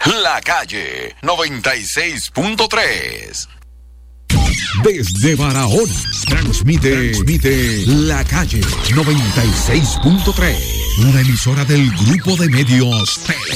La Calle 96.3. Desde Barahona, transmite La Calle 96.3, una emisora del Grupo de Medios Tele.